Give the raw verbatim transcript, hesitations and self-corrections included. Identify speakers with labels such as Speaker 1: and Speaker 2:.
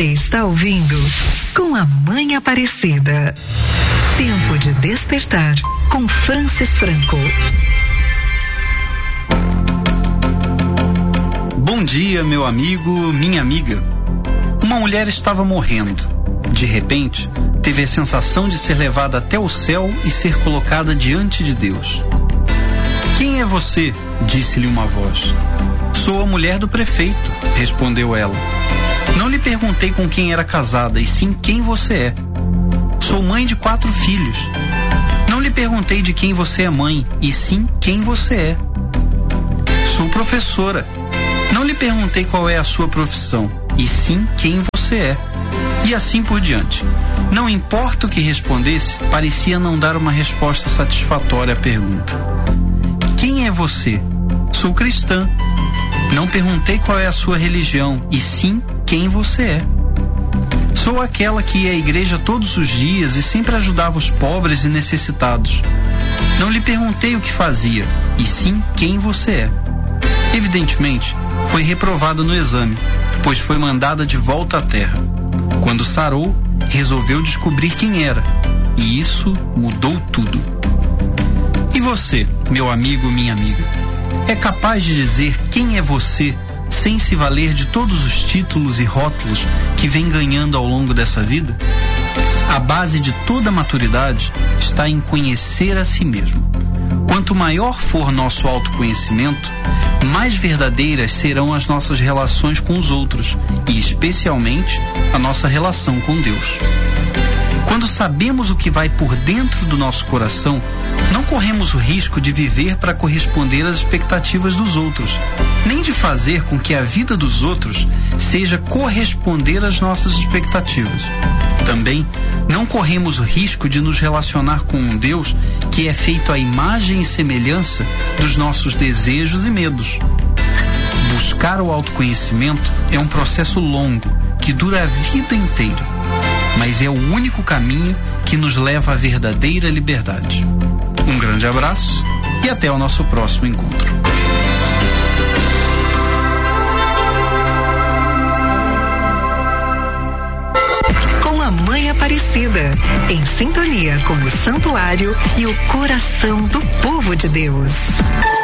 Speaker 1: Você está ouvindo Com a Mãe Aparecida. Tempo de despertar com Francis Franco.
Speaker 2: Bom dia, meu amigo, minha amiga. Uma mulher estava morrendo. De repente, teve a sensação de ser levada até o céu e ser colocada diante de Deus. Quem é você? Disse-lhe uma voz. Sou a mulher do prefeito, respondeu ela. Não lhe perguntei com quem era casada, e sim quem você é. Sou mãe de quatro filhos. Não lhe perguntei de quem você é mãe, e sim quem você é. Sou professora. Não lhe perguntei qual é a sua profissão, e sim quem você é. E assim por diante. Não importa o que respondesse, parecia não dar uma resposta satisfatória à pergunta. Quem é você? Sou cristã. Não perguntei qual é a sua religião, e sim quem você é. Sou aquela que ia à igreja todos os dias e sempre ajudava os pobres e necessitados. Não lhe perguntei o que fazia, e sim quem você é. Evidentemente, foi reprovada no exame, pois foi mandada de volta à terra. Quando sarou, resolveu descobrir quem era, e isso mudou tudo. E você, meu amigo, minha amiga, é capaz de dizer quem é você sem se valer de todos os títulos e rótulos que vem ganhando ao longo dessa vida? A base de toda maturidade está em conhecer a si mesmo. Quanto maior for nosso autoconhecimento, mais verdadeiras serão as nossas relações com os outros e, especialmente, a nossa relação com Deus. Quando sabemos o que vai por dentro do nosso coração, não corremos o risco de viver para corresponder às expectativas dos outros, nem de fazer com que a vida dos outros seja corresponder às nossas expectativas. Também não corremos o risco de nos relacionar com um Deus que é feito à imagem e semelhança dos nossos desejos e medos. Buscar o autoconhecimento é um processo longo que dura a vida inteira, mas é o único caminho que nos leva à verdadeira liberdade. Um grande abraço e até o nosso próximo encontro.
Speaker 1: Com a Mãe Aparecida, em sintonia com o santuário e o coração do povo de Deus.